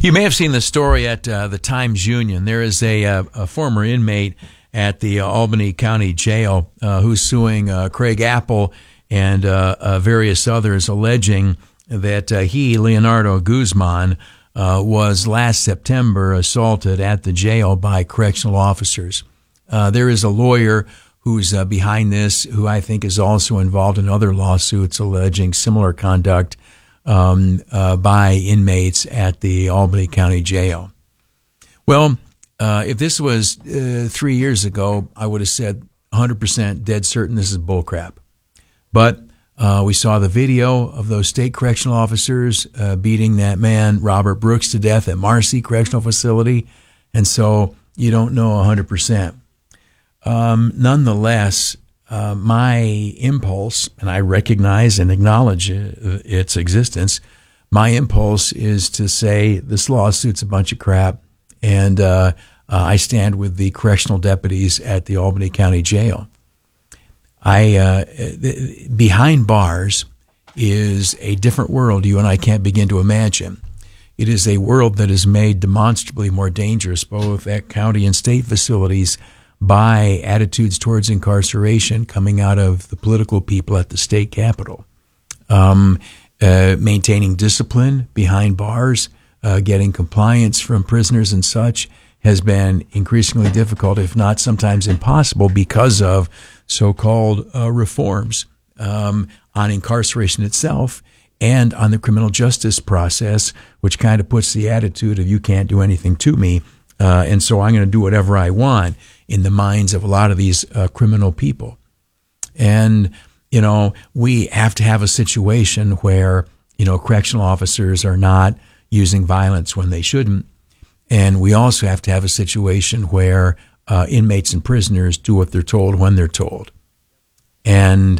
You may have seen the story at the Times-Union. There is a former inmate at the Albany County Jail who's suing Craig Apple and various others, alleging that he, Leonardo Guzman, was last September assaulted at the jail by correctional officers. There is a lawyer who's behind this, who I think is also involved in other lawsuits alleging similar conduct by inmates at the Albany County Jail. Well, if this was 3 years ago, I would have said 100% dead certain this is bullcrap. But we saw the video of those state correctional officers beating that man, Robert Brooks, to death at Marcy Correctional Facility, and so you don't know 100%. Nonetheless, my impulse, and I recognize and acknowledge its existence, my impulse is to say this lawsuit's a bunch of crap, and I stand with the correctional deputies at the Albany County Jail. Behind bars is a different world you and I can't begin to imagine. It is a world that is made demonstrably more dangerous, both at county and state facilities, by attitudes towards incarceration coming out of the political people at the state capitol. Maintaining discipline behind bars, getting compliance from prisoners and such has been increasingly difficult, if not sometimes impossible, because of so-called reforms on incarceration itself and on the criminal justice process, which kind of puts the attitude of you can't do anything to me, and so I'm going to do whatever I want in the minds of a lot of these criminal people. And, you know, we have to have a situation where, you know, correctional officers are not using violence when they shouldn't. And we also have to have a situation where inmates and prisoners do what they're told when they're told. And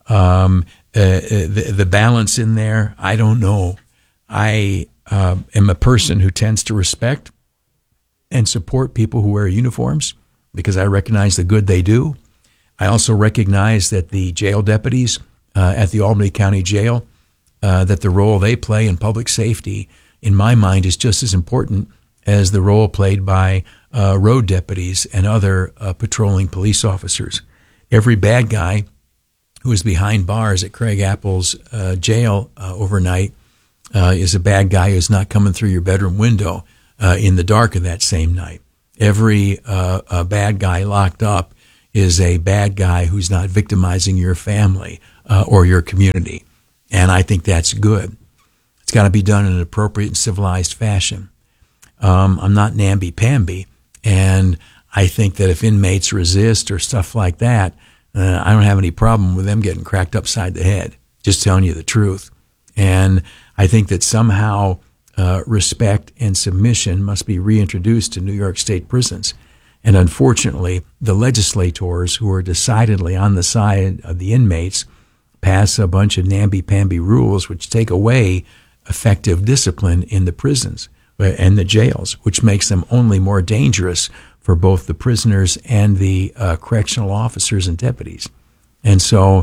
the balance in there, I don't know. I am a person who tends to respect and support people who wear uniforms because I recognize the good they do. I also recognize that the jail deputies at the Albany County Jail, that the role they play in public safety, in my mind, is just as important as the role played by road deputies and other patrolling police officers. Every bad guy who is behind bars at Craig Apple's jail overnight is a bad guy who's not coming through your bedroom window in the dark of that same night. Every bad guy locked up is a bad guy who's not victimizing your family or your community. And I think that's good. It's got to be done in an appropriate and civilized fashion. I'm not namby-pamby, and I think that if inmates resist or stuff like that, I don't have any problem with them getting cracked upside the head, just telling you the truth. And I think that somehow respect and submission must be reintroduced to New York State prisons. And unfortunately, the legislators who are decidedly on the side of the inmates pass a bunch of namby-pamby rules which take away effective discipline in the prisons and the jails, which makes them only more dangerous for both the prisoners and the correctional officers and deputies. And so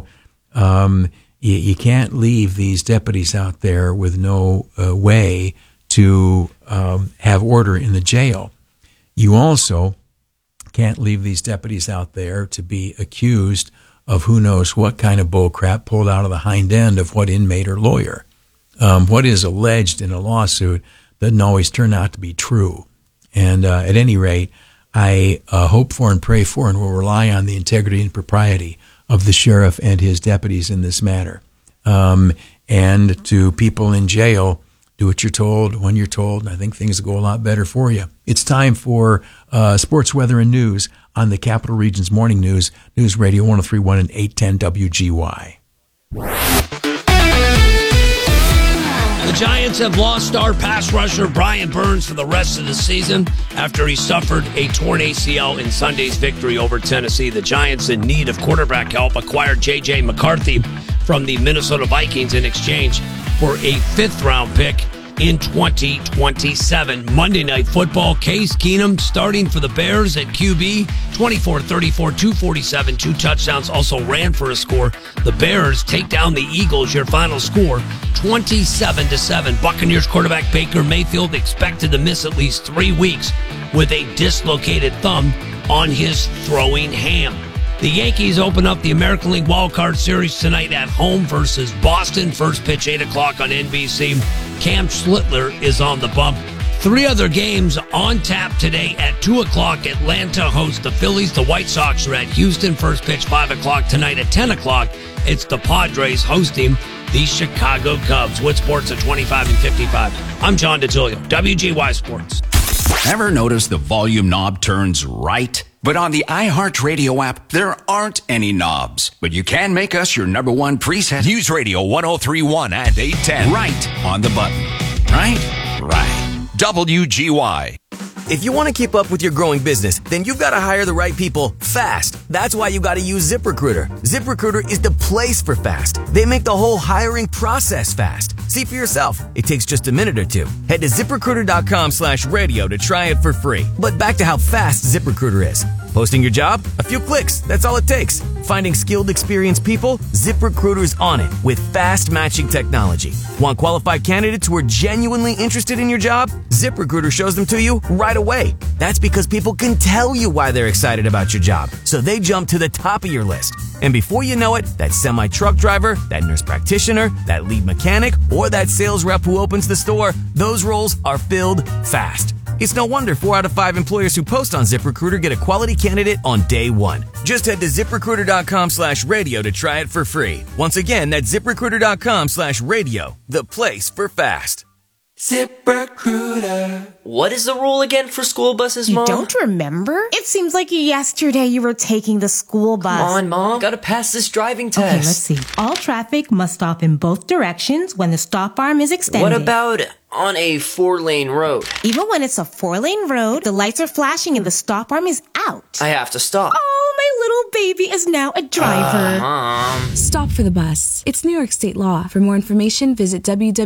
you can't leave these deputies out there with no way to have order in the jail. You also can't leave these deputies out there to be accused of who knows what kind of bullcrap pulled out of the hind end of what inmate or lawyer. What is alleged in a lawsuit doesn't always turn out to be true. And at any rate, I hope for and pray for and will rely on the integrity and propriety of the sheriff and his deputies in this matter. And to people in jail, do what you're told when you're told, and I think things will go a lot better for you. It's time for sports, weather, and news on the Capital Region's Morning News, News Radio 103.1 and 810 WGY. The Giants have lost star pass rusher Brian Burns for the rest of the season after he suffered a torn ACL in Sunday's victory over Tennessee. The Giants, in need of quarterback help, acquired J.J. McCarthy from the Minnesota Vikings in exchange for a fifth-round pick in 2027. Monday Night Football, Case Keenum starting for the Bears at QB, 24-34, 247, 2 touchdowns, also ran for a score. The Bears take down the Eagles, your final score, 27-7. Buccaneers quarterback Baker Mayfield expected to miss at least 3 weeks with a dislocated thumb on his throwing ham. The Yankees open up the American League Wild Card Series tonight at home versus Boston. First pitch, 8 o'clock on NBC. Cam Schlittler is on the bump. 3 other games on tap today at 2 o'clock. Atlanta hosts the Phillies. The White Sox are at Houston. First pitch, 5 o'clock tonight at 10 o'clock. It's the Padres hosting the Chicago Cubs. Wood Sports at 25 and 55. I'm John DeTilio, WGY Sports. Ever notice the volume knob turns right? But on the iHeartRadio app, there aren't any knobs. But you can make us your number one preset. News Radio 103.1 and 810. Right on the button. Right? Right. WGY. If you want to keep up with your growing business, then you've got to hire the right people fast. That's why you got to use ZipRecruiter. ZipRecruiter is the place for fast. They make the whole hiring process fast. See for yourself. It takes just a minute or two. Head to ZipRecruiter.com/radio to try it for free. But back to how fast ZipRecruiter is. Posting your job? A few clicks. That's all it takes. Finding skilled, experienced people? ZipRecruiter's on it with fast matching technology. Want qualified candidates who are genuinely interested in your job? ZipRecruiter shows them to you right away. That's because people can tell you why they're excited about your job, so they jump to the top of your list. And before you know it, that semi-truck driver, that nurse practitioner, that lead mechanic, or that sales rep who opens the store, those roles are filled fast. It's no wonder 4 out of 5 employers who post on ZipRecruiter get a quality candidate on day one. Just head to ZipRecruiter.com/radio to try it for free. Once again, that's ZipRecruiter.com/radio, the place for fast. ZipRecruiter. What is the rule again for school buses, Mom? You don't remember? It seems like yesterday you were taking the school bus. Come on, Mom. Gotta pass this driving test. Okay, let's see. All traffic must stop in both directions when the stop arm is extended. What about on a 4-lane road? Even when it's a 4-lane road, the lights are flashing and the stop arm is out. I have to stop. Oh, my little baby is now a driver. Mom. Stop for the bus. It's New York State law. For more information, visit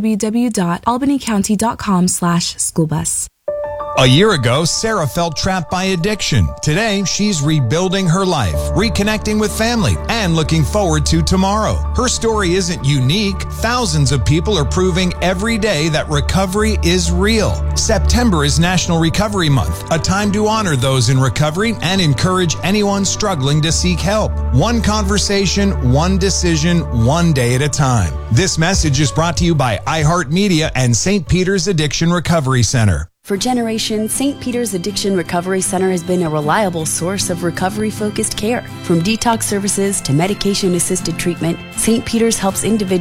www.albanycounty.com/schoolbus. A year ago, Sarah felt trapped by addiction. Today, she's rebuilding her life, reconnecting with family, and looking forward to tomorrow. Her story isn't unique. Thousands of people are proving every day that recovery is real. September is National Recovery Month, a time to honor those in recovery and encourage anyone struggling to seek help. One conversation, one decision, one day at a time. This message is brought to you by iHeartMedia and St. Peter's Addiction Recovery Center. For generations, St. Peter's Addiction Recovery Center has been a reliable source of recovery-focused care. From detox services to medication-assisted treatment, St. Peter's helps individuals